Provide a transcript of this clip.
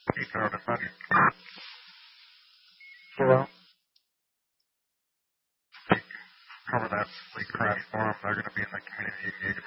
He throw the money. Hello? Cover that sleep crash for them. They're going to be in the community